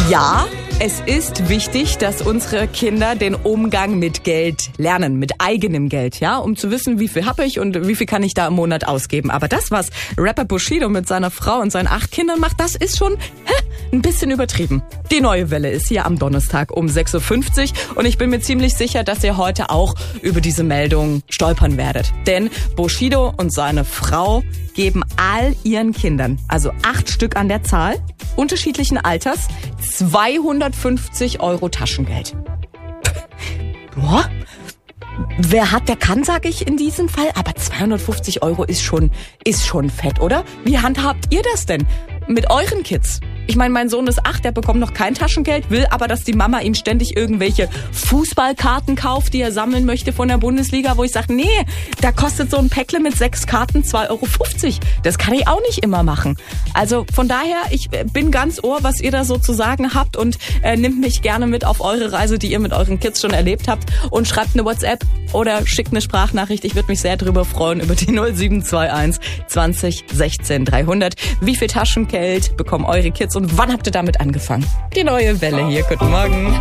Ja, es ist wichtig, dass unsere Kinder den Umgang mit Geld lernen, mit eigenem Geld, ja, um zu wissen, wie viel habe ich und wie viel kann ich da im Monat ausgeben. Aber das, was Rapper Bushido mit seiner Frau und seinen 8 Kindern macht, das ist schon ein bisschen übertrieben. Die neue Welle ist hier am Donnerstag um 6.50 Uhr und ich bin mir ziemlich sicher, dass ihr heute auch über diese Meldung stolpern werdet. Denn Bushido und seine Frau geben all ihren Kindern, also 8 Stück an der Zahl, unterschiedlichen Alters, 250 € Taschengeld. Boah. Wer hat, der kann, sage ich in diesem Fall. Aber 250 € ist schon fett, oder? Wie handhabt ihr das denn mit euren Kids? Ich meine, mein Sohn ist 8, der bekommt noch kein Taschengeld, will aber, dass die Mama ihm ständig irgendwelche Fußballkarten kauft, die er sammeln möchte von der Bundesliga, wo ich sage, nee, da kostet so ein Päckle mit 6 Karten 2,50 €. Das kann ich auch nicht immer machen. Also von daher, ich bin ganz ohr, was ihr da so zu sagen habt und nehmt mich gerne mit auf eure Reise, die ihr mit euren Kids schon erlebt habt und schreibt eine WhatsApp oder schickt eine Sprachnachricht. Ich würde mich sehr drüber freuen über die 0721 20 16 300. Wie viel Taschengeld bekommen eure Kids und wann habt ihr damit angefangen? Die neue Welle hier. Guten Morgen.